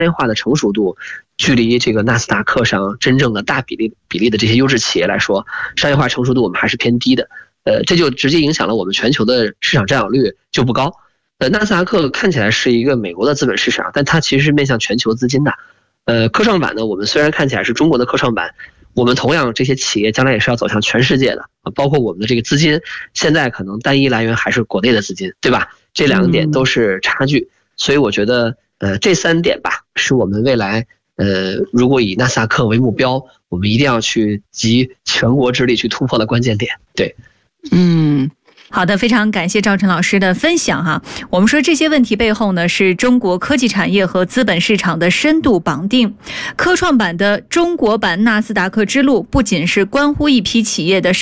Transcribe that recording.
业化的成熟度，距离这个纳斯达克上真正的大比例的这些优质企业来说，商业化成熟度我们还是偏低的。这就直接影响了我们全球的市场占有率就不高。纳斯达克看起来是一个美国的资本市场，但它其实是面向全球资金的。科创板呢，我们虽然看起来是中国的科创板，我们同样这些企业将来也是要走向全世界的，包括我们的这个资金，现在可能单一来源还是国内的资金，对吧？这两点都是差距，所以我觉得这3点吧，是我们未来如果以纳斯达克为目标，我们一定要去集全国之力去突破的关键点。对， 好的，非常感谢赵晨老师的分享哈。我们说这些问题背后呢，是中国科技产业和资本市场的深度绑定。科创板的中国版纳斯达克之路，不仅是关乎一批企业的